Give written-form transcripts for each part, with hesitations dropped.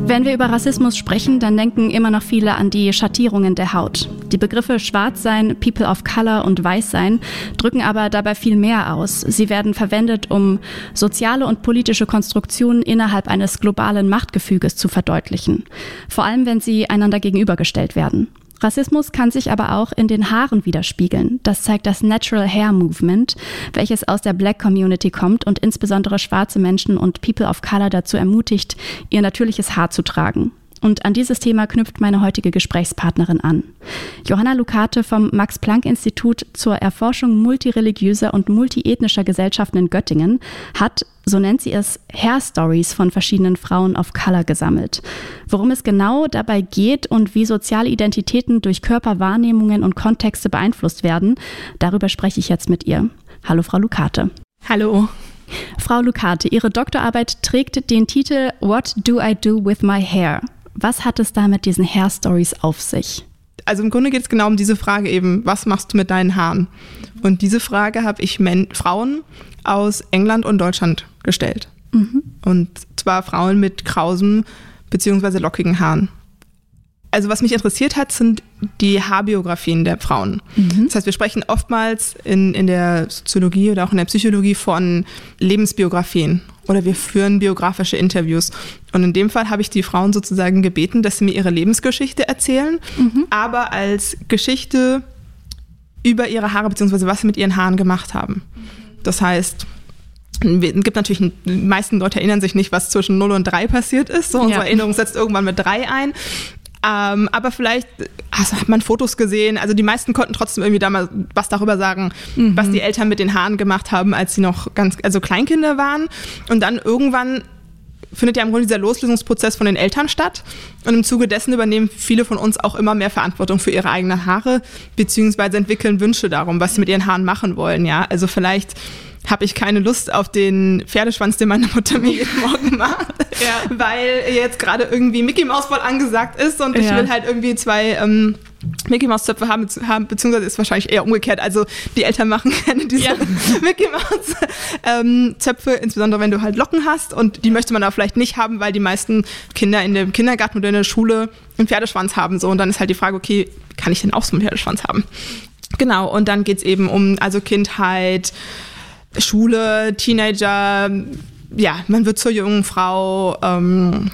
Wenn wir über Rassismus sprechen, dann denken immer noch viele an die Schattierungen der Haut. Die Begriffe Schwarzsein, People of Color und Weißsein drücken aber dabei viel mehr aus. Sie werden verwendet, um soziale und politische Konstruktionen innerhalb eines globalen Machtgefüges zu verdeutlichen. Vor allem, wenn sie einander gegenübergestellt werden. Rassismus kann sich aber auch in den Haaren widerspiegeln. Das zeigt das Natural Hair Movement, welches aus der Black Community kommt und insbesondere schwarze Menschen und People of Color dazu ermutigt, ihr natürliches Haar zu tragen. Und an dieses Thema knüpft meine heutige Gesprächspartnerin an. Johanna Lucate vom Max-Planck-Institut zur Erforschung multireligiöser und multiethnischer Gesellschaften in Göttingen hat, so nennt sie es, Hair Stories von verschiedenen Frauen of Color gesammelt. Worum es genau dabei geht und wie soziale Identitäten durch Körperwahrnehmungen und Kontexte beeinflusst werden, darüber spreche ich jetzt mit ihr. Hallo, Frau Lucate. Hallo. Frau Lucate, Ihre Doktorarbeit trägt den Titel What do I do with my hair? Was hat es da mit diesen Hair Stories auf sich? Also im Grunde geht es genau um diese Frage eben, was machst du mit deinen Haaren? Und diese Frage habe ich Frauen aus England und Deutschland gestellt. Und zwar Frauen mit krausen bzw. lockigen Haaren. Also was mich interessiert hat, sind die Haarbiografien der Frauen. Das heißt, wir sprechen oftmals in der Soziologie oder auch in der Psychologie von Lebensbiografien oder wir führen biografische Interviews. Und in dem Fall habe ich die Frauen sozusagen gebeten, dass sie mir ihre Lebensgeschichte erzählen, aber als Geschichte über ihre Haare bzw. was sie mit ihren Haaren gemacht haben. Das heißt, es gibt natürlich, die meisten Leute erinnern sich nicht, was zwischen 0 und 3 passiert ist. So, unsere Erinnerung setzt irgendwann mit 3 ein. Aber vielleicht hat man Fotos gesehen, also die meisten konnten trotzdem irgendwie da mal was darüber sagen, was die Eltern mit den Haaren gemacht haben, als sie noch Kleinkinder waren. Und dann irgendwann findet ja im Grunde dieser Loslösungsprozess von den Eltern statt. Und im Zuge dessen übernehmen viele von uns auch immer mehr Verantwortung für ihre eigenen Haare, beziehungsweise entwickeln Wünsche darum, was sie mit ihren Haaren machen wollen. Ja? Also vielleicht habe ich keine Lust auf den Pferdeschwanz, den meine Mutter mir jeden Morgen macht, weil jetzt gerade irgendwie Mickey Mouse voll angesagt ist und ich will halt irgendwie 2 Mickey Mouse Zöpfe haben, beziehungsweise ist wahrscheinlich eher umgekehrt. Also die Eltern machen gerne diese Mickey Mouse Zöpfe, insbesondere wenn du halt Locken hast und die möchte man aber vielleicht nicht haben, weil die meisten Kinder in dem Kindergarten oder in der Schule einen Pferdeschwanz haben. So. Und dann ist halt die Frage, okay, kann ich denn auch so einen Pferdeschwanz haben? Genau, und dann geht es eben um Kindheit, Schule, Teenager, man wird zur jungen Frau, dann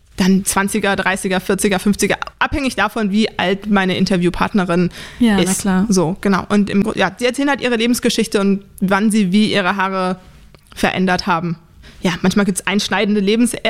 20er, 30er, 40er, 50er, abhängig davon, wie alt meine Interviewpartnerin ist. Na klar. So, genau. Und sie erzählen halt ihre Lebensgeschichte und wann sie wie ihre Haare verändert haben. Ja, manchmal gibt es einschneidende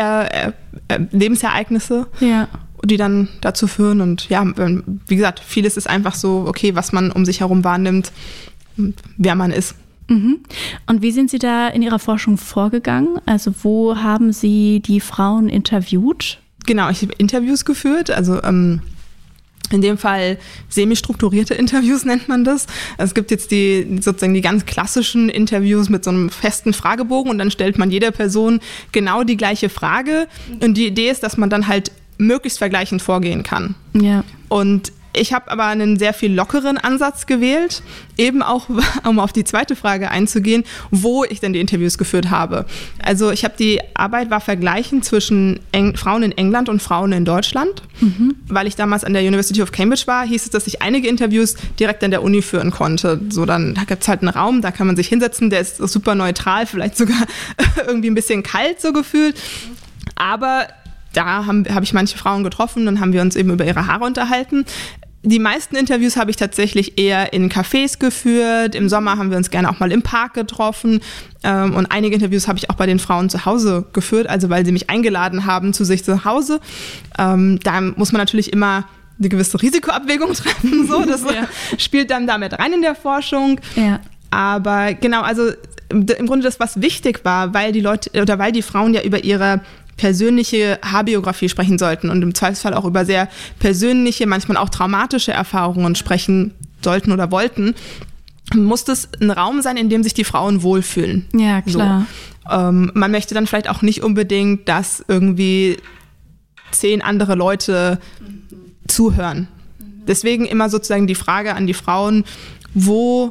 Lebensereignisse, die dann dazu führen. Und wie gesagt, vieles ist einfach so, okay, was man um sich herum wahrnimmt, wer man ist. Und wie sind Sie da in Ihrer Forschung vorgegangen? Also wo haben Sie die Frauen interviewt? Genau, ich habe Interviews geführt, also in dem Fall semi-strukturierte Interviews nennt man das. Es gibt jetzt die ganz klassischen Interviews mit so einem festen Fragebogen und dann stellt man jeder Person genau die gleiche Frage. Und die Idee ist, dass man dann halt möglichst vergleichend vorgehen kann. Ja. Und ich habe aber einen sehr viel lockeren Ansatz gewählt, eben auch, um auf die zweite Frage einzugehen, wo ich denn die Interviews geführt habe. Also die Arbeit war vergleichend zwischen Frauen in England und Frauen in Deutschland. Weil ich damals an der University of Cambridge war, hieß es, dass ich einige Interviews direkt an der Uni führen konnte. So, da gibt es halt einen Raum, da kann man sich hinsetzen, der ist super neutral, vielleicht sogar irgendwie ein bisschen kalt so gefühlt. Aber da habe ich manche Frauen getroffen, dann haben wir uns eben über ihre Haare unterhalten. Die meisten Interviews habe ich tatsächlich eher in Cafés geführt. Im Sommer haben wir uns gerne auch mal im Park getroffen. Und einige Interviews habe ich auch bei den Frauen zu Hause geführt, also weil sie mich eingeladen haben zu sich zu Hause. Da muss man natürlich immer eine gewisse Risikoabwägung treffen. So. Das spielt dann damit rein in der Forschung. Ja. Aber genau, also im Grunde das, was wichtig war, weil die Frauen ja über ihre persönliche Haarbiografie sprechen sollten und im Zweifelsfall auch über sehr persönliche, manchmal auch traumatische Erfahrungen sprechen sollten oder wollten, muss es ein Raum sein, in dem sich die Frauen wohlfühlen. Ja, klar. So. Man möchte dann vielleicht auch nicht unbedingt, dass irgendwie 10 andere Leute zuhören. Deswegen immer sozusagen die Frage an die Frauen, wo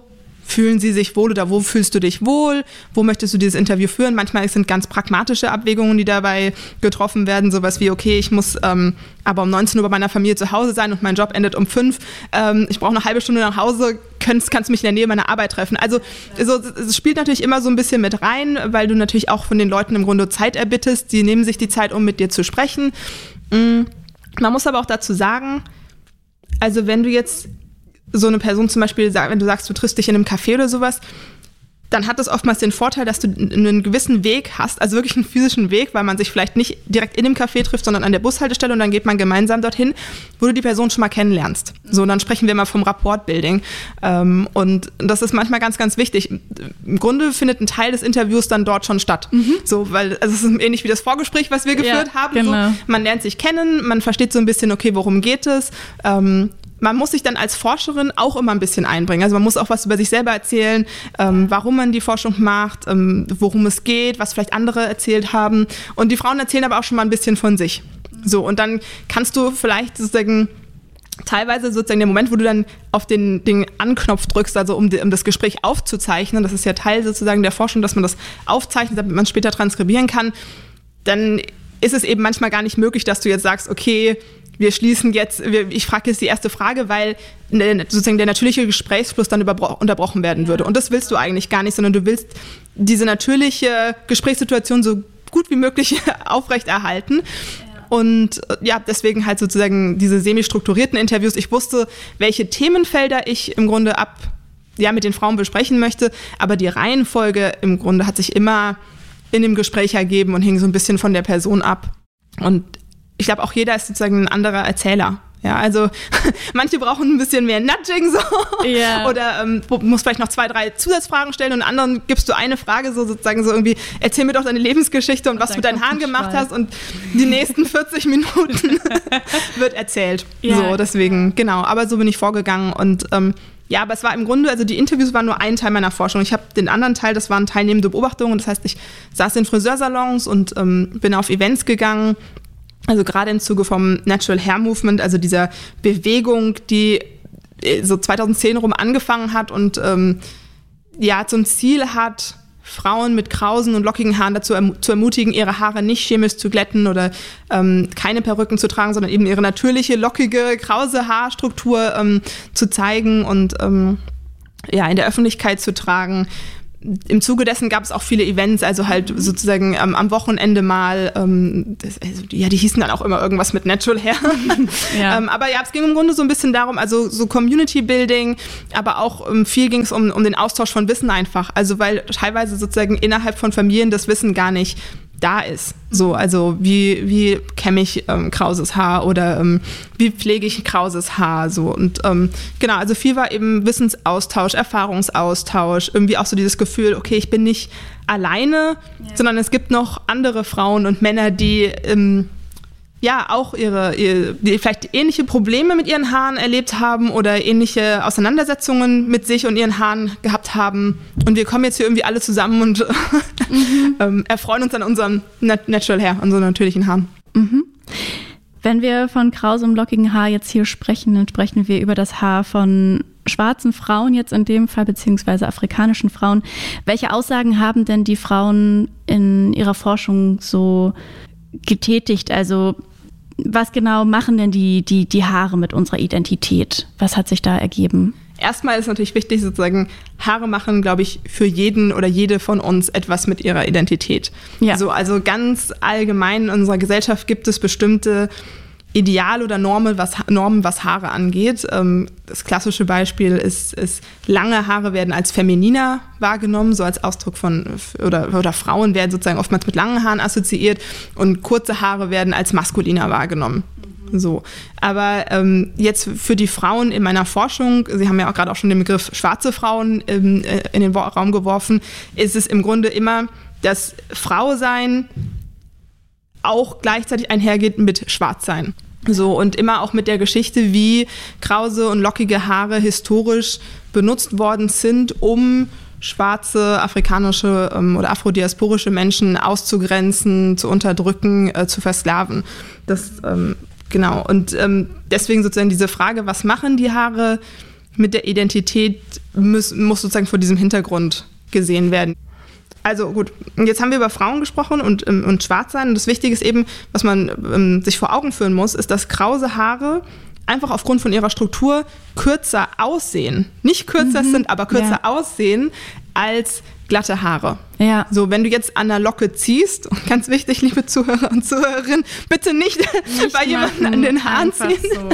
fühlen sie sich wohl oder wo fühlst du dich wohl, wo möchtest du dieses Interview führen. Manchmal sind ganz pragmatische Abwägungen, die dabei getroffen werden, sowas wie, okay, ich muss aber um 19 Uhr bei meiner Familie zu Hause sein und mein Job endet um 5. Ich brauche eine halbe Stunde nach Hause, kannst du mich in der Nähe meiner Arbeit treffen. Also es spielt natürlich immer so ein bisschen mit rein, weil du natürlich auch von den Leuten im Grunde Zeit erbittest. Die nehmen sich die Zeit, um mit dir zu sprechen. Man muss aber auch dazu sagen, also wenn du jetzt so eine Person zum Beispiel, wenn du sagst, du triffst dich in einem Café oder sowas, dann hat das oftmals den Vorteil, dass du einen gewissen Weg hast, also wirklich einen physischen Weg, weil man sich vielleicht nicht direkt in dem Café trifft, sondern an der Bushaltestelle und dann geht man gemeinsam dorthin, wo du die Person schon mal kennenlernst. So, dann sprechen wir mal vom Rapport-Building. Und das ist manchmal ganz, ganz wichtig. Im Grunde findet ein Teil des Interviews dann dort schon statt. So, weil also es ist ähnlich wie das Vorgespräch, was wir geführt haben. Genau. So, man lernt sich kennen, man versteht so ein bisschen, okay, worum geht es? Man muss sich dann als Forscherin auch immer ein bisschen einbringen. Also man muss auch was über sich selber erzählen, warum man die Forschung macht, worum es geht, was vielleicht andere erzählt haben. Und die Frauen erzählen aber auch schon mal ein bisschen von sich. So, und dann kannst du vielleicht sozusagen teilweise sozusagen der Moment, wo du dann auf den Anknopf drückst, also um das Gespräch aufzuzeichnen, das ist ja Teil sozusagen der Forschung, dass man das aufzeichnet, damit man es später transkribieren kann, dann ist es eben manchmal gar nicht möglich, dass du jetzt sagst, okay, wir schließen jetzt, ich frage jetzt die erste Frage, weil sozusagen der natürliche Gesprächsfluss dann unterbrochen werden würde. Und das willst du eigentlich gar nicht, sondern du willst diese natürliche Gesprächssituation so gut wie möglich aufrechterhalten. Und ja, deswegen halt sozusagen diese semi-strukturierten Interviews. Ich wusste, welche Themenfelder ich im Grunde mit den Frauen besprechen möchte, aber die Reihenfolge im Grunde hat sich immer in dem Gespräch ergeben und hing so ein bisschen von der Person ab. Und ich glaube, auch jeder ist sozusagen ein anderer Erzähler. Ja, also manche brauchen ein bisschen mehr Nudging so oder muss vielleicht noch 2, 3 Zusatzfragen stellen und anderen gibst du eine Frage so sozusagen so irgendwie, erzähl mir doch deine Lebensgeschichte und was du mit deinen Haaren gemacht hast und die nächsten 40 Minuten wird erzählt. Ja. So, deswegen, genau, aber so bin ich vorgegangen und aber es war im Grunde, also die Interviews waren nur ein Teil meiner Forschung. Ich habe den anderen Teil, das waren teilnehmende Beobachtungen, das heißt, ich saß in Friseursalons und bin auf Events gegangen. Also gerade im Zuge vom Natural Hair Movement, also dieser Bewegung, die so 2010 rum angefangen hat und zum Ziel hat, Frauen mit krausen und lockigen Haaren dazu zu ermutigen, ihre Haare nicht chemisch zu glätten oder keine Perücken zu tragen, sondern eben ihre natürliche, lockige, krause Haarstruktur zu zeigen und in der Öffentlichkeit zu tragen. Im Zuge dessen gab es auch viele Events, also halt sozusagen am Wochenende mal, die hießen dann auch immer irgendwas mit Natural Hair. Aber es ging im Grunde so ein bisschen darum, also so Community Building, aber auch viel ging es um den Austausch von Wissen einfach. Also weil teilweise sozusagen innerhalb von Familien das Wissen gar nicht da ist. So, also wie kämme ich krauses Haar oder wie pflege ich krauses Haar so und also viel war eben Wissensaustausch, Erfahrungsaustausch, irgendwie auch so dieses Gefühl, okay, ich bin nicht alleine, sondern es gibt noch andere Frauen und Männer, die auch die vielleicht ähnliche Probleme mit ihren Haaren erlebt haben oder ähnliche Auseinandersetzungen mit sich und ihren Haaren gehabt haben. Und wir kommen jetzt hier irgendwie alle zusammen und erfreuen uns an unserem Natural Hair, unseren natürlichen Haaren. Mhm. Wenn wir von krausem, lockigem Haar jetzt hier sprechen, dann sprechen wir über das Haar von schwarzen Frauen jetzt in dem Fall, beziehungsweise afrikanischen Frauen. Welche Aussagen haben denn die Frauen in ihrer Forschung so getätigt? Also was genau machen denn die Haare mit unserer Identität? Was hat sich da ergeben? Erstmal ist natürlich wichtig, sozusagen, Haare machen, glaube ich, für jeden oder jede von uns etwas mit ihrer Identität. Ja. Also ganz allgemein in unserer Gesellschaft gibt es bestimmte Ideale oder Normen, was Haare angeht. Das klassische Beispiel ist, lange Haare werden als femininer wahrgenommen, so als Ausdruck von, oder Frauen werden sozusagen oftmals mit langen Haaren assoziiert und kurze Haare werden als maskuliner wahrgenommen. So, aber jetzt für die Frauen in meiner Forschung, Sie haben ja auch gerade auch schon den Begriff schwarze Frauen in den Raum geworfen, ist es im Grunde immer das Frausein auch gleichzeitig einhergeht mit Schwarzsein. So, und immer auch mit der Geschichte, wie krause und lockige Haare historisch benutzt worden sind, um schwarze, afrikanische oder afrodiasporische Menschen auszugrenzen, zu unterdrücken, zu versklaven. Das, genau. Und deswegen sozusagen diese Frage, was machen die Haare mit der Identität muss sozusagen vor diesem Hintergrund gesehen werden. Also gut, jetzt haben wir über Frauen gesprochen und Schwarzsein. Und das Wichtige ist eben, was man sich vor Augen führen muss, ist, dass krause Haare einfach aufgrund von ihrer Struktur kürzer aussehen. Nicht kürzer sind, aber kürzer aussehen als glatte Haare. Ja. So, wenn du jetzt an der Locke ziehst, und ganz wichtig, liebe Zuhörer und Zuhörerinnen, bitte nicht bei jemandem an den Haaren ziehen.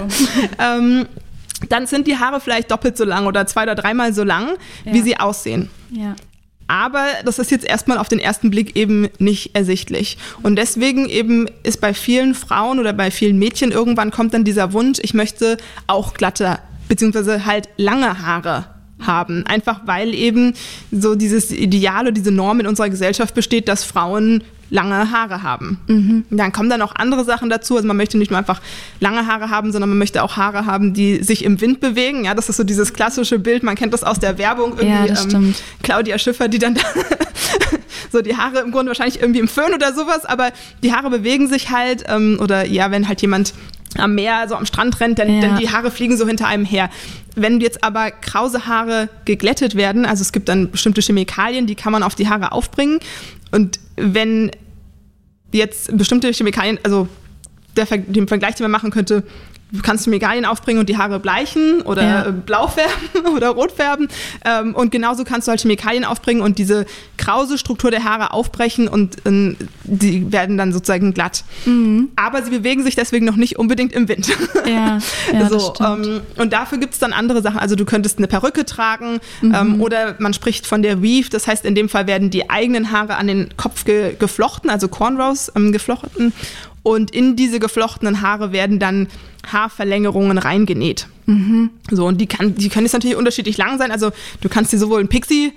So. Dann sind die Haare vielleicht doppelt so lang oder 2- oder 3-mal so lang, wie sie aussehen. Ja. Aber das ist jetzt erstmal auf den ersten Blick eben nicht ersichtlich. Und deswegen eben ist bei vielen Frauen oder bei vielen Mädchen irgendwann kommt dann dieser Wunsch, ich möchte auch glatte, beziehungsweise halt lange Haare haben. Einfach weil eben so dieses Ideal oder diese Norm in unserer Gesellschaft besteht, dass Frauen lange Haare haben. Mhm. Dann kommen dann auch andere Sachen dazu. Also man möchte nicht nur einfach lange Haare haben, sondern man möchte auch Haare haben, die sich im Wind bewegen. Ja, das ist so dieses klassische Bild. Man kennt das aus der Werbung. Ja, das stimmt. Claudia Schiffer, die dann so die Haare im Grunde wahrscheinlich irgendwie im Föhn oder sowas, aber die Haare bewegen sich halt. Oder ja, wenn halt jemand am Meer, so am Strand rennt, dann die Haare fliegen so hinter einem her. Wenn jetzt aber krause Haare geglättet werden, also es gibt dann bestimmte Chemikalien, die kann man auf die Haare aufbringen. Und wenn jetzt bestimmte Chemikalien, also den Vergleich, den man machen könnte, du kannst Chemikalien aufbringen und die Haare bleichen oder blau färben oder rot färben. Und genauso kannst du halt Chemikalien aufbringen und diese krause Struktur der Haare aufbrechen und die werden dann sozusagen glatt. Mhm. Aber sie bewegen sich deswegen noch nicht unbedingt im Wind. Ja, so, und dafür gibt es dann andere Sachen. Also du könntest eine Perücke tragen oder man spricht von der Weave. Das heißt, in dem Fall werden die eigenen Haare an den Kopf geflochten, also Cornrows geflochten. Und in diese geflochtenen Haare werden dann Haarverlängerungen reingenäht. Mhm. So, und die können jetzt natürlich unterschiedlich lang sein. Also du kannst dir sowohl eine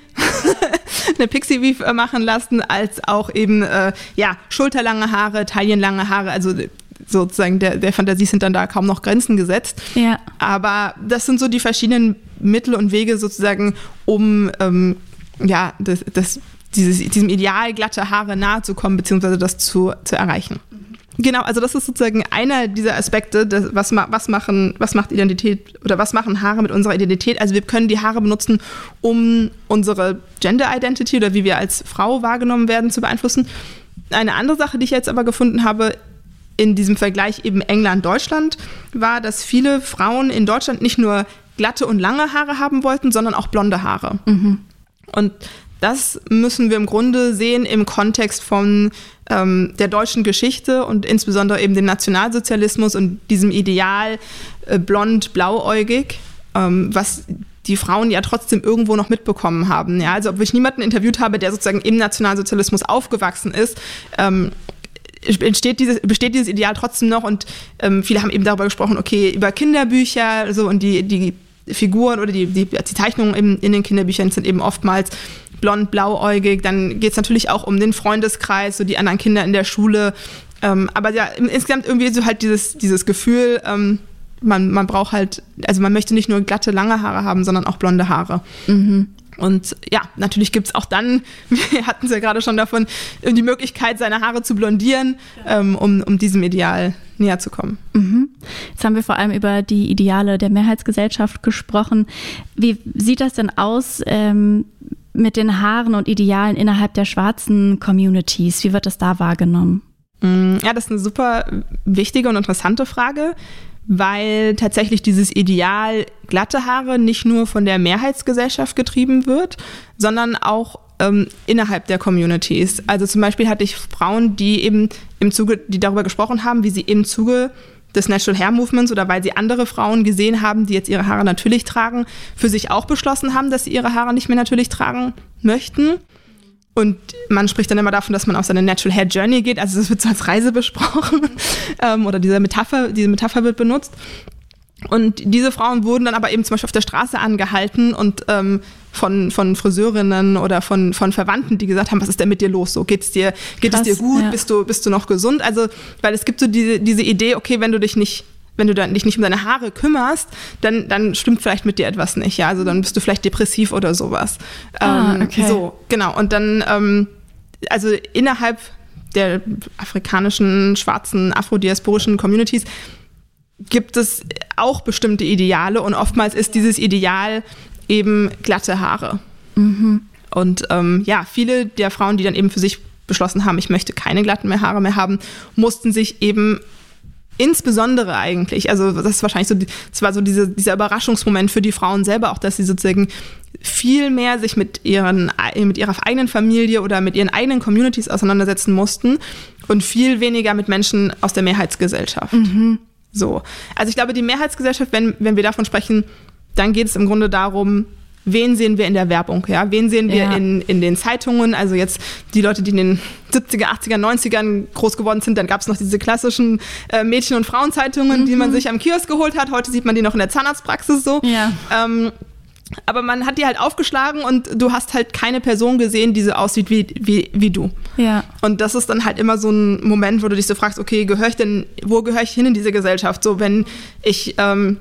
Pixie-Weave machen lassen, als auch eben schulterlange Haare, taillenlange Haare. Also sozusagen der Fantasie sind dann da kaum noch Grenzen gesetzt. Ja. Aber das sind so die verschiedenen Mittel und Wege sozusagen, um diesem Ideal glatte Haare nahe zu kommen, beziehungsweise das zu erreichen. Genau, also das ist sozusagen einer dieser Aspekte, was macht Identität oder was machen Haare mit unserer Identität. Also wir können die Haare benutzen, um unsere Gender Identity oder wie wir als Frau wahrgenommen werden zu beeinflussen. Eine andere Sache, die ich jetzt aber gefunden habe in diesem Vergleich eben England-Deutschland, war, dass viele Frauen in Deutschland nicht nur glatte und lange Haare haben wollten, sondern auch blonde Haare. Mhm. Und das müssen wir im Grunde sehen im Kontext von der deutschen Geschichte und insbesondere eben dem Nationalsozialismus und diesem Ideal blond-blauäugig, was die Frauen ja trotzdem irgendwo noch mitbekommen haben. Ja? Also ob ich niemanden interviewt habe, der sozusagen im Nationalsozialismus aufgewachsen ist, besteht dieses Ideal trotzdem noch und viele haben eben darüber gesprochen, okay, über Kinderbücher so und die Figuren oder die Zeichnungen in den Kinderbüchern sind eben oftmals blond, blauäugig. Dann geht es natürlich auch um den Freundeskreis, so die anderen Kinder in der Schule. Aber ja, insgesamt irgendwie so halt dieses Gefühl, man braucht halt, also man möchte nicht nur glatte, lange Haare haben, sondern auch blonde Haare. Mhm. Und ja, natürlich gibt es auch dann, wir hatten es ja gerade schon davon, die Möglichkeit, seine Haare zu blondieren, um diesem Ideal näher zu kommen. Mhm. Jetzt haben wir vor allem über die Ideale der Mehrheitsgesellschaft gesprochen. Wie sieht das denn aus mit den Haaren und Idealen innerhalb der schwarzen Communities? Wie wird das da wahrgenommen? Ja, das ist eine super wichtige und interessante Frage, weil tatsächlich dieses Ideal glatte Haare nicht nur von der Mehrheitsgesellschaft getrieben wird, sondern auch innerhalb der Communities. Also zum Beispiel hatte ich Frauen, die eben die darüber gesprochen haben, wie sie im Zuge des Natural Hair Movements oder weil sie andere Frauen gesehen haben, die jetzt ihre Haare natürlich tragen, für sich auch beschlossen haben, dass sie ihre Haare nicht mehr natürlich tragen möchten. Und man spricht dann immer davon, dass man auf seine Natural Hair Journey geht. Also das wird so als Reise besprochen oder diese Metapher wird benutzt. Und diese Frauen wurden dann aber eben zum Beispiel auf der Straße angehalten und von Friseurinnen oder von Verwandten, die gesagt haben, was ist denn mit dir los? So, geht es dir gut? Ja. Bist du noch gesund? Also, weil es gibt so diese Idee, okay, wenn du dich nicht um deine Haare kümmerst, dann stimmt vielleicht mit dir etwas nicht. Ja, also dann bist du vielleicht depressiv oder sowas. Okay. So, genau. Und dann, also innerhalb der afrikanischen, schwarzen, afrodiasporischen Communities gibt es auch bestimmte Ideale und oftmals ist dieses Ideal eben glatte Haare. Und viele der Frauen, die dann eben für sich beschlossen haben, ich möchte keine glatten mehr Haare mehr haben, mussten sich eben insbesondere eigentlich, also das ist wahrscheinlich so, das war so dieser Überraschungsmoment für die Frauen selber auch, dass sie sozusagen viel mehr sich mit ihrer eigenen Familie oder mit ihren eigenen Communities auseinandersetzen mussten und viel weniger mit Menschen aus der Mehrheitsgesellschaft. So. Also ich glaube, die Mehrheitsgesellschaft, wenn wir davon sprechen, dann geht es im Grunde darum, wen sehen wir in der Werbung, ja? Wen sehen wir in den Zeitungen? Also jetzt die Leute, die in den 70er, 80er, 90ern groß geworden sind, dann gab es noch diese klassischen Mädchen- und Frauenzeitungen, die man sich am Kiosk geholt hat. Heute sieht man die noch in der Zahnarztpraxis so. Ja. Aber man hat die halt aufgeschlagen und du hast halt keine Person gesehen, die so aussieht wie du. Ja. Und das ist dann halt immer so ein Moment, wo du dich so fragst, okay, wo gehöre ich hin in diese Gesellschaft? So, wenn ich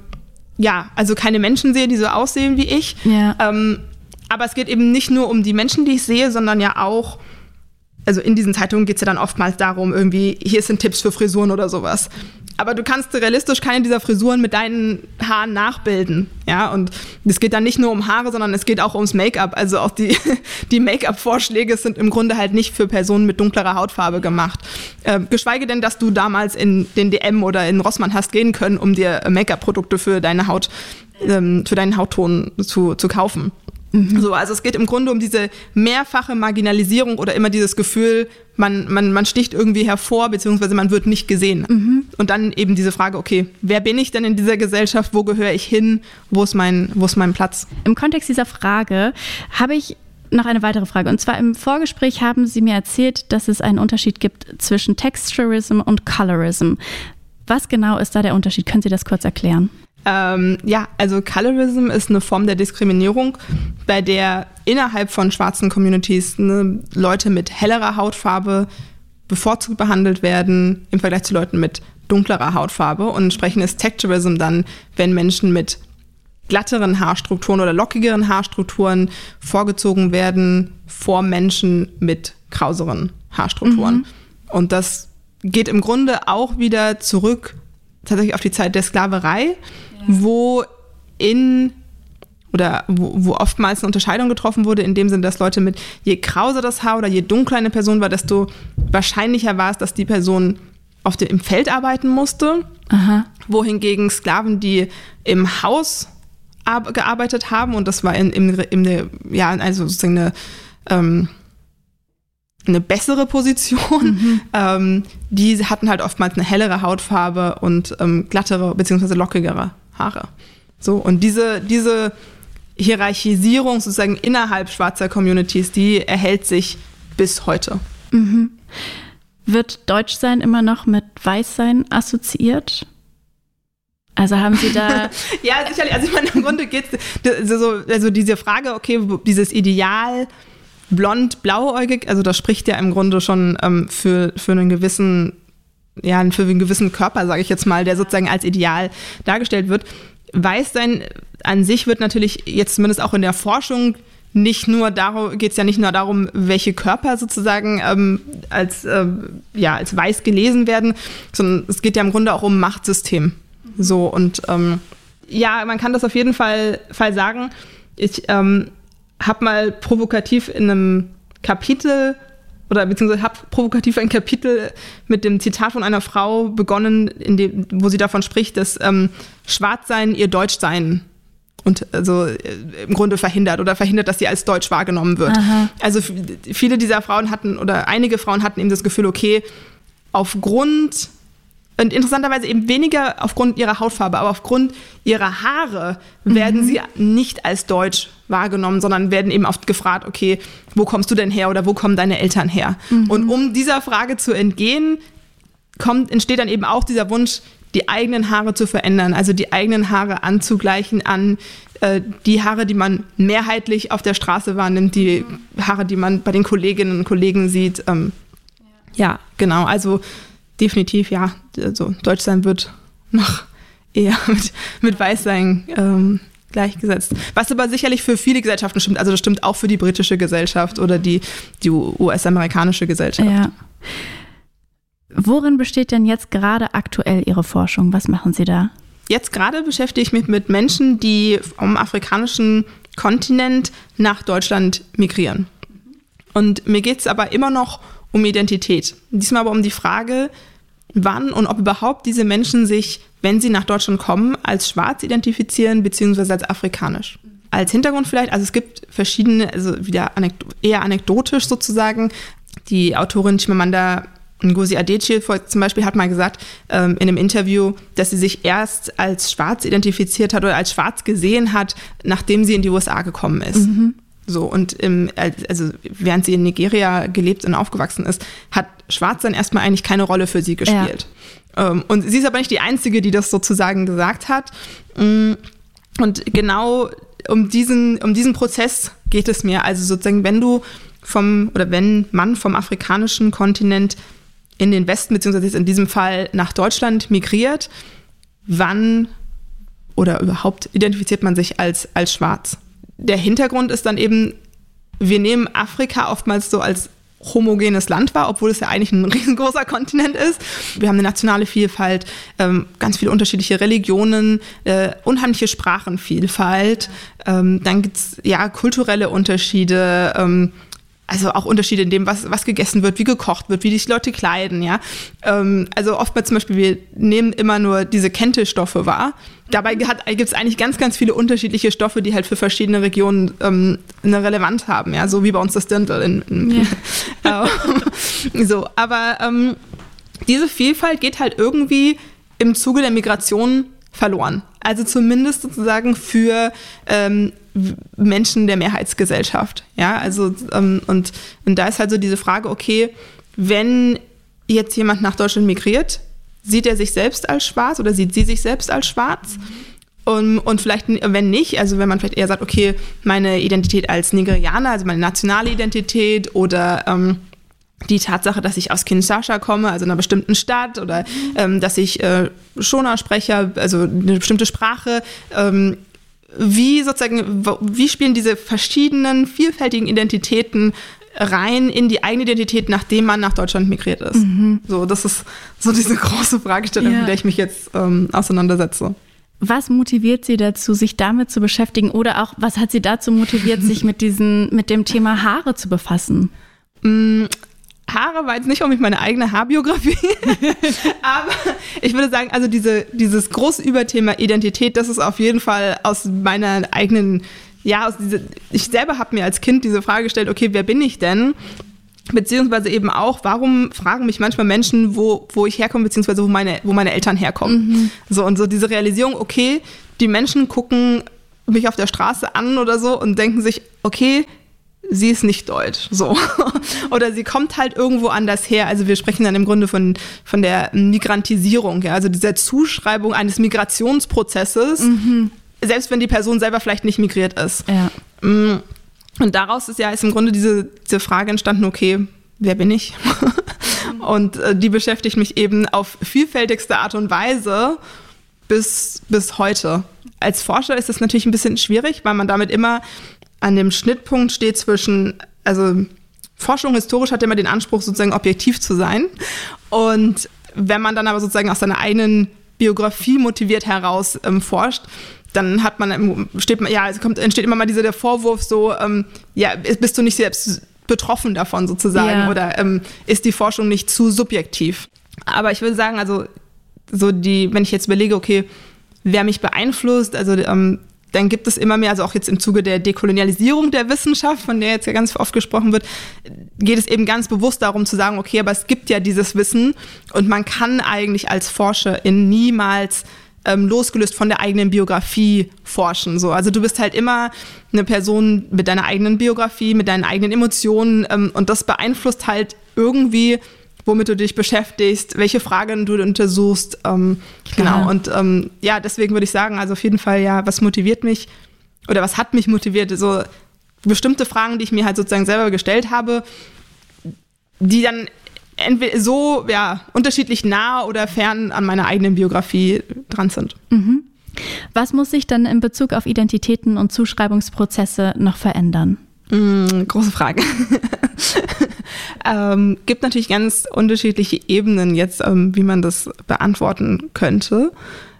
also keine Menschen sehe, die so aussehen wie ich. Ja. Aber es geht eben nicht nur um die Menschen, die ich sehe, sondern ja auch, also in diesen Zeitungen geht es ja dann oftmals darum, irgendwie, hier sind Tipps für Frisuren oder sowas. Aber du kannst realistisch keine dieser Frisuren mit deinen Haaren nachbilden. Ja, und es geht dann nicht nur um Haare, sondern es geht auch ums Make-up. Also auch die Make-up-Vorschläge sind im Grunde halt nicht für Personen mit dunklerer Hautfarbe gemacht. Geschweige denn, dass du damals in den DM oder in Rossmann hast gehen können, um dir Make-up-Produkte für deine Haut, für deinen Hautton zu kaufen. So, also es geht im Grunde um diese mehrfache Marginalisierung oder immer dieses Gefühl, man sticht irgendwie hervor, beziehungsweise man wird nicht gesehen. Und dann eben diese Frage, okay, wer bin ich denn in dieser Gesellschaft, wo gehöre ich hin, wo ist mein Platz? Im Kontext dieser Frage habe ich noch eine weitere Frage. Und zwar im Vorgespräch haben Sie mir erzählt, dass es einen Unterschied gibt zwischen Texturism und Colorism. Was genau ist da der Unterschied? Können Sie das kurz erklären? Also Colorism ist eine Form der Diskriminierung, bei der innerhalb von schwarzen Communities Leute mit hellerer Hautfarbe bevorzugt behandelt werden im Vergleich zu Leuten mit dunklerer Hautfarbe. Und entsprechend ist Texturism dann, wenn Menschen mit glatteren Haarstrukturen oder lockigeren Haarstrukturen vorgezogen werden vor Menschen mit krauseren Haarstrukturen. Und das geht im Grunde auch wieder zurück tatsächlich auf die Zeit der Sklaverei, wo oftmals eine Unterscheidung getroffen wurde, in dem Sinne, dass Leute mit, je krauser das Haar oder je dunkler eine Person war, desto wahrscheinlicher war es, dass die Person im Feld arbeiten musste. Wohingegen Sklaven, die im Haus gearbeitet haben, und das war also sozusagen eine bessere Position. Die hatten halt oftmals eine hellere Hautfarbe und glattere bzw. lockigere Haare. So, und diese Hierarchisierung sozusagen innerhalb schwarzer Communities, die erhält sich bis heute. Wird Deutschsein immer noch mit Weißsein assoziiert? Also haben Sie da... Ja, sicherlich. Also ich meine, im Grunde geht es also diese Frage, okay, dieses Ideal blond, blauäugig, also das spricht ja im Grunde schon für einen gewissen Körper, sage ich jetzt mal, der sozusagen als Ideal dargestellt wird. Weißsein an sich wird natürlich jetzt zumindest auch in der Forschung geht es ja nicht nur darum, welche Körper sozusagen als weiß gelesen werden, sondern es geht ja im Grunde auch um Machtsystem. So, und man kann das auf jeden Fall sagen. Ich habe mal provokativ in einem Kapitel beziehungsweise habe provokativ ein Kapitel mit dem Zitat von einer Frau begonnen, wo sie davon spricht, dass Schwarzsein ihr Deutschsein und also im Grunde verhindert, dass sie als deutsch wahrgenommen wird. Also viele dieser Frauen einige Frauen hatten eben das Gefühl, okay, und interessanterweise eben weniger aufgrund ihrer Hautfarbe, aber aufgrund ihrer Haare werden sie nicht als deutsch wahrgenommen, sondern werden eben oft gefragt, okay, wo kommst du denn her oder wo kommen deine Eltern her? Und um dieser Frage zu entgehen, entsteht dann eben auch dieser Wunsch, die eigenen Haare zu verändern, also die eigenen Haare anzugleichen an die Haare, die man mehrheitlich auf der Straße wahrnimmt, die Haare, die man bei den Kolleginnen und Kollegen sieht. Ja, genau, also definitiv, ja. Also Deutschsein wird noch eher mit Weißsein gleichgesetzt. Was aber sicherlich für viele Gesellschaften stimmt. Also das stimmt auch für die britische Gesellschaft oder die US-amerikanische Gesellschaft. Ja. Worin besteht denn jetzt gerade aktuell Ihre Forschung? Was machen Sie da? Jetzt gerade beschäftige ich mich mit Menschen, die vom afrikanischen Kontinent nach Deutschland migrieren. Und mir geht es aber immer noch um Identität. Diesmal aber um die Frage, wann und ob überhaupt diese Menschen sich, wenn sie nach Deutschland kommen, als schwarz identifizieren bzw. als afrikanisch. Als Hintergrund vielleicht, also es gibt verschiedene, also wieder eher anekdotisch sozusagen. Die Autorin Chimamanda Ngozi Adichie zum Beispiel hat mal gesagt in einem Interview, dass sie sich erst als schwarz identifiziert hat oder als schwarz gesehen hat, nachdem sie in die USA gekommen ist. Mhm. So, und also während sie in Nigeria gelebt und aufgewachsen ist, hat Schwarzsein erstmal eigentlich keine Rolle für sie gespielt. Ja. Und sie ist aber nicht die Einzige, die das sozusagen gesagt hat. Und genau um diesen Prozess geht es mir. Also sozusagen, wenn man vom afrikanischen Kontinent in den Westen, beziehungsweise jetzt in diesem Fall nach Deutschland migriert, wann oder überhaupt identifiziert man sich als schwarz? Der Hintergrund ist dann eben, wir nehmen Afrika oftmals so als homogenes Land wahr, obwohl es ja eigentlich ein riesengroßer Kontinent ist. Wir haben eine nationale Vielfalt, ganz viele unterschiedliche Religionen, unheimliche Sprachenvielfalt. Dann gibt es ja kulturelle Unterschiede, also auch Unterschiede in dem, was gegessen wird, wie gekocht wird, wie sich Leute kleiden, ja. Also oftmals zum Beispiel, wir nehmen immer nur diese Kente-Stoffe wahr. Dabei gibt es eigentlich ganz, ganz viele unterschiedliche Stoffe, die halt für verschiedene Regionen eine Relevanz haben, ja, so wie bei uns das Dirndl. So, aber diese Vielfalt geht halt irgendwie im Zuge der Migration verloren. Also zumindest sozusagen für Menschen der Mehrheitsgesellschaft. Ja, also und da ist halt so diese Frage, okay, wenn jetzt jemand nach Deutschland migriert, sieht er sich selbst als schwarz oder sieht sie sich selbst als schwarz? Und vielleicht, wenn nicht, also wenn man vielleicht eher sagt, okay, meine Identität als Nigerianer, also meine nationale Identität oder die Tatsache, dass ich aus Kinshasa komme, also einer bestimmten Stadt, oder dass ich Shona spreche, also eine bestimmte Sprache, wie spielen diese verschiedenen, vielfältigen Identitäten rein in die eigene Identität, nachdem man nach Deutschland migriert ist? Mhm. So, das ist so diese große Fragestellung, mit der ich mich jetzt auseinandersetze. Was motiviert Sie dazu, sich damit zu beschäftigen? Oder auch, was hat Sie dazu motiviert, sich mit dem Thema Haare zu befassen? Haare war jetzt nicht unbedingt meine eigene Haarbiografie, aber ich würde sagen, also dieses große Überthema Identität, das ist auf jeden Fall aus meiner eigenen, ich selber habe mir als Kind diese Frage gestellt, okay, wer bin ich denn? Beziehungsweise eben auch, warum fragen mich manchmal Menschen, wo ich herkomme, beziehungsweise wo meine Eltern herkommen. Mhm. So, und so diese Realisierung, okay, die Menschen gucken mich auf der Straße an oder so und denken sich, okay, sie ist nicht deutsch, so. Oder sie kommt halt irgendwo anders her. Also wir sprechen dann im Grunde von der Migrantisierung, ja, also dieser Zuschreibung eines Migrationsprozesses, selbst wenn die Person selber vielleicht nicht migriert ist. Ja. Und daraus ist im Grunde diese Frage entstanden, okay, wer bin ich? Und die beschäftigt mich eben auf vielfältigste Art und Weise bis heute. Als Forscher ist es natürlich ein bisschen schwierig, weil man damit immer an dem Schnittpunkt steht zwischen, also Forschung historisch hat immer den Anspruch, sozusagen objektiv zu sein. Und wenn man dann aber sozusagen aus seiner eigenen Biografie motiviert heraus forscht, dann entsteht immer mal der Vorwurf so, bist du nicht selbst betroffen davon sozusagen, yeah. Oder ist die Forschung nicht zu subjektiv? Aber ich würde sagen, also wenn ich jetzt überlege, okay, wer mich beeinflusst, also dann gibt es immer mehr, also auch jetzt im Zuge der Dekolonialisierung der Wissenschaft, von der jetzt ja ganz oft gesprochen wird, geht es eben ganz bewusst darum zu sagen, okay, aber es gibt ja dieses Wissen und man kann eigentlich als Forscherin niemals losgelöst von der eigenen Biografie forschen. So. Also du bist halt immer eine Person mit deiner eigenen Biografie, mit deinen eigenen Emotionen und das beeinflusst halt irgendwie, womit du dich beschäftigst, welche Fragen du untersuchst. Genau. Und deswegen würde ich sagen, also auf jeden Fall, was motiviert mich oder was hat mich motiviert, so bestimmte Fragen, die ich mir halt sozusagen selber gestellt habe, die dann entweder so unterschiedlich nah oder fern an meiner eigenen Biografie dran sind. Mhm. Was muss sich dann in Bezug auf Identitäten und Zuschreibungsprozesse noch verändern? Große Frage. Gibt natürlich ganz unterschiedliche Ebenen jetzt, wie man das beantworten könnte.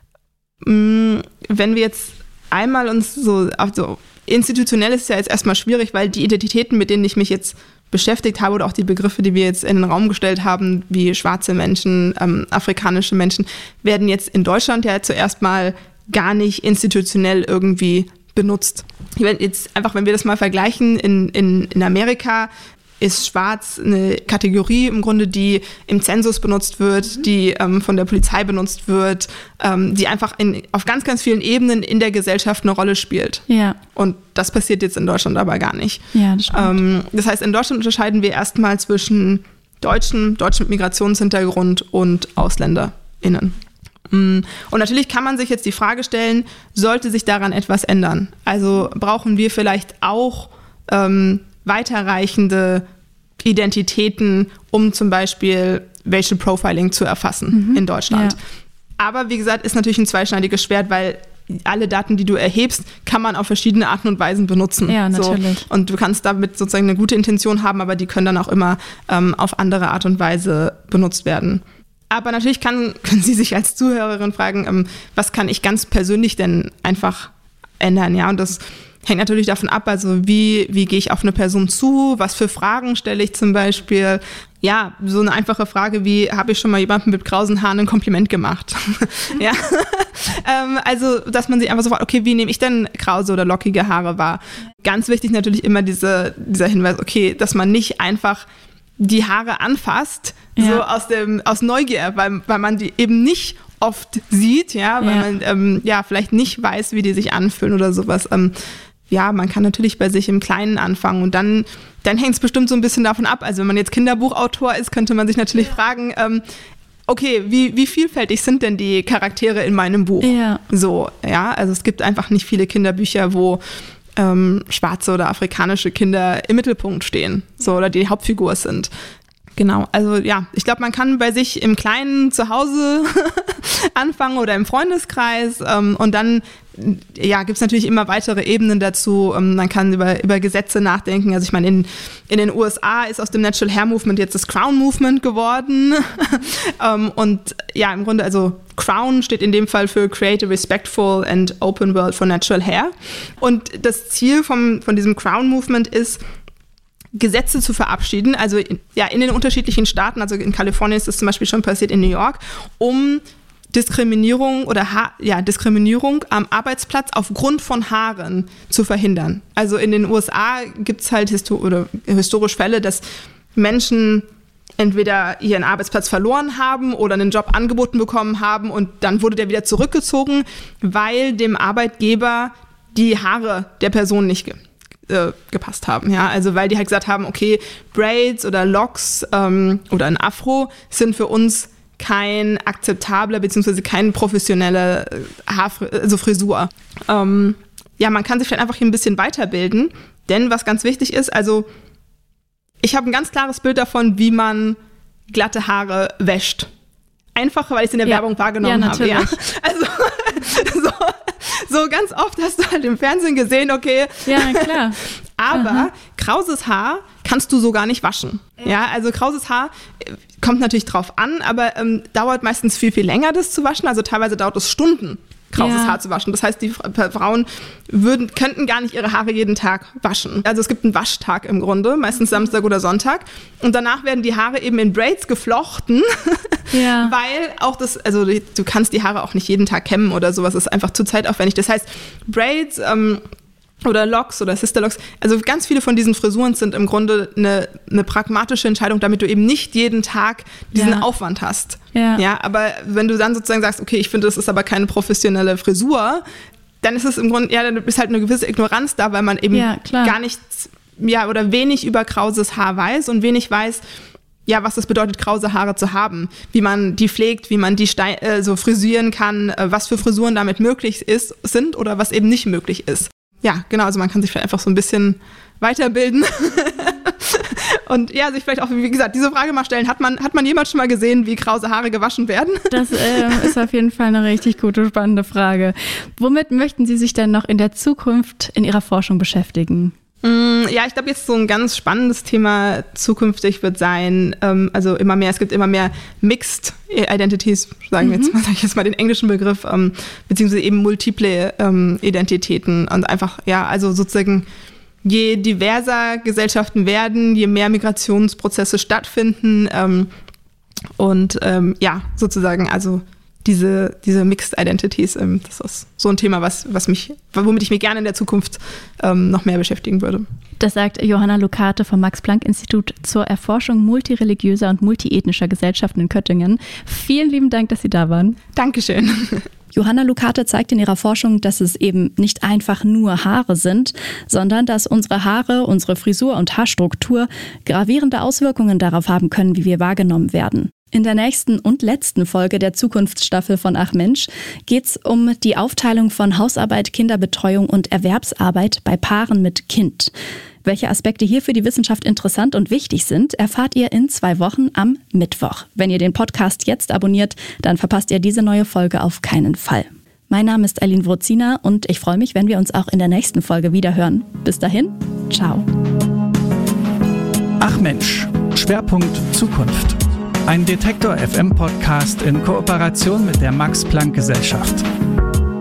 Wenn wir jetzt einmal uns so institutionell ist es ja jetzt erstmal schwierig, weil die Identitäten, mit denen ich mich jetzt beschäftigt habe oder auch die Begriffe, die wir jetzt in den Raum gestellt haben, wie schwarze Menschen, afrikanische Menschen, werden jetzt in Deutschland ja zuerst mal gar nicht institutionell irgendwie benutzt. Jetzt einfach, wenn wir das mal vergleichen, in Amerika ist schwarz eine Kategorie im Grunde, die im Zensus benutzt wird, die von der Polizei benutzt wird, die einfach auf ganz, ganz vielen Ebenen in der Gesellschaft eine Rolle spielt. Ja. Und das passiert jetzt in Deutschland aber gar nicht. Ja, das stimmt. Das heißt, in Deutschland unterscheiden wir erstmal zwischen Deutschen mit Migrationshintergrund und AusländerInnen. Und natürlich kann man sich jetzt die Frage stellen, sollte sich daran etwas ändern? Also brauchen wir vielleicht auch weiterreichende Identitäten, um zum Beispiel Racial Profiling zu erfassen in Deutschland. Ja. Aber wie gesagt, ist natürlich ein zweischneidiges Schwert, weil alle Daten, die du erhebst, kann man auf verschiedene Arten und Weisen benutzen. Ja, natürlich. So. Und du kannst damit sozusagen eine gute Intention haben, aber die können dann auch immer auf andere Art und Weise benutzt werden. Aber natürlich können Sie sich als Zuhörerin fragen, was kann ich ganz persönlich denn einfach ändern? Ja, und das hängt natürlich davon ab, also wie gehe ich auf eine Person zu, was für Fragen stelle ich zum Beispiel. Ja, so eine einfache Frage wie, habe ich schon mal jemandem mit krausen Haaren ein Kompliment gemacht? Ja, also dass man sich einfach so fragt, okay, wie nehme ich denn krause oder lockige Haare wahr? Ganz wichtig natürlich immer dieser Hinweis, okay, dass man nicht einfach die Haare anfasst, so aus Neugier, weil man die eben nicht oft sieht, ja, weil man vielleicht nicht weiß, wie die sich anfühlen oder sowas. Man kann natürlich bei sich im Kleinen anfangen und dann hängt es bestimmt so ein bisschen davon ab. Also wenn man jetzt Kinderbuchautor ist, könnte man sich natürlich fragen, okay, wie vielfältig sind denn die Charaktere in meinem Buch? Ja. So, ja, also es gibt einfach nicht viele Kinderbücher, wo schwarze oder afrikanische Kinder im Mittelpunkt stehen, so, oder die Hauptfigur sind. Genau, also ja, ich glaube, man kann bei sich im Kleinen zu Hause anfangen oder im Freundeskreis und dann gibt es natürlich immer weitere Ebenen dazu. Man kann über Gesetze nachdenken. Also ich meine, in den USA ist aus dem Natural Hair Movement jetzt das Crown Movement geworden. Und ja, im Grunde, also Crown steht in dem Fall für Create a Respectful and Open World for Natural Hair. Und das Ziel von diesem Crown Movement ist, Gesetze zu verabschieden, also in den unterschiedlichen Staaten, also in Kalifornien ist das zum Beispiel schon passiert, in New York, um Diskriminierung oder Diskriminierung am Arbeitsplatz aufgrund von Haaren zu verhindern. Also in den USA gibt es halt historisch Fälle, dass Menschen entweder ihren Arbeitsplatz verloren haben oder einen Job angeboten bekommen haben und dann wurde der wieder zurückgezogen, weil dem Arbeitgeber die Haare der Person nicht gepasst haben, ja, also weil die halt gesagt haben, okay, Braids oder Locks oder ein Afro sind für uns kein akzeptabler bzw. kein professioneller Frisur. Man kann sich vielleicht einfach hier ein bisschen weiterbilden, denn was ganz wichtig ist, also ich habe ein ganz klares Bild davon, wie man glatte Haare wäscht. Einfach, weil ich es in der Werbung wahrgenommen habe. Ja, also so ganz oft hast du halt im Fernsehen gesehen, okay. Ja, klar. Aber krauses Haar kannst du so gar nicht waschen. Ja, also krauses Haar kommt natürlich drauf an, aber dauert meistens viel, viel länger, das zu waschen. Also teilweise dauert es Stunden, krauses Haar zu waschen. Das heißt, die Frauen könnten gar nicht ihre Haare jeden Tag waschen. Also es gibt einen Waschtag im Grunde, meistens Samstag oder Sonntag. Und danach werden die Haare eben in Braids geflochten, weil auch du kannst die Haare auch nicht jeden Tag kämmen oder sowas, das ist einfach zu zeitaufwendig. Das heißt, Braids oder Locks oder Sisterlocks, also ganz viele von diesen Frisuren sind im Grunde eine pragmatische Entscheidung, damit du eben nicht jeden Tag diesen Aufwand hast. Ja, aber wenn du dann sozusagen sagst, okay, ich finde, das ist aber keine professionelle Frisur, dann ist es im Grunde, dann ist halt eine gewisse Ignoranz da, weil man eben gar nichts, oder wenig über krauses Haar weiß und wenig weiß, was es bedeutet, krause Haare zu haben, wie man die pflegt, wie man die so frisieren kann, was für Frisuren damit möglich sind oder was eben nicht möglich ist. Ja, genau, also man kann sich vielleicht einfach so ein bisschen weiterbilden und sich vielleicht auch, wie gesagt, diese Frage mal stellen, hat man jemals schon mal gesehen, wie krause Haare gewaschen werden? Das ist auf jeden Fall eine richtig gute, spannende Frage. Womit möchten Sie sich denn noch in der Zukunft in Ihrer Forschung beschäftigen? Ja, ich glaube, jetzt so ein ganz spannendes Thema zukünftig wird sein, also es gibt immer mehr Mixed Identities, sage ich jetzt mal den englischen Begriff, beziehungsweise eben multiple Identitäten und einfach, ja, also sozusagen je diverser Gesellschaften werden, je mehr Migrationsprozesse stattfinden sozusagen, also diese Mixed Identities, das ist so ein Thema, womit ich mich gerne in der Zukunft noch mehr beschäftigen würde. Das sagt Johanna Lucate vom Max-Planck-Institut zur Erforschung multireligiöser und multiethnischer Gesellschaften in Göttingen. Vielen lieben Dank, dass Sie da waren. Dankeschön. Johanna Lucate zeigt in ihrer Forschung, dass es eben nicht einfach nur Haare sind, sondern dass unsere Haare, unsere Frisur und Haarstruktur gravierende Auswirkungen darauf haben können, wie wir wahrgenommen werden. In der nächsten und letzten Folge der Zukunftsstaffel von Ach Mensch geht's um die Aufteilung von Hausarbeit, Kinderbetreuung und Erwerbsarbeit bei Paaren mit Kind. Welche Aspekte hier für die Wissenschaft interessant und wichtig sind, erfahrt ihr in 2 Wochen am Mittwoch. Wenn ihr den Podcast jetzt abonniert, dann verpasst ihr diese neue Folge auf keinen Fall. Mein Name ist Eileen Wrozina und ich freue mich, wenn wir uns auch in der nächsten Folge wiederhören. Bis dahin, ciao. Ach Mensch, Schwerpunkt Zukunft. Ein Detektor FM Podcast in Kooperation mit der Max-Planck-Gesellschaft.